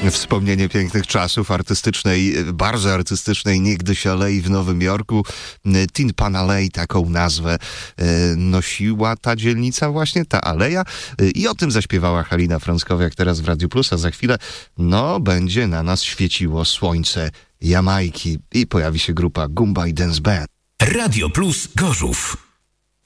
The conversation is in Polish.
Wspomnienie pięknych czasów artystycznej, bardzo artystycznej niegdyś alei w Nowym Jorku. Tin Pan Alley, taką nazwę nosiła ta dzielnica właśnie, ta aleja. I o tym zaśpiewała Halina Frąckowiak teraz w Radiu Plus, a za chwilę będzie na nas świeciło słońce Jamajki i pojawi się grupa Goomba i Dance Band. Radio Plus Gorzów.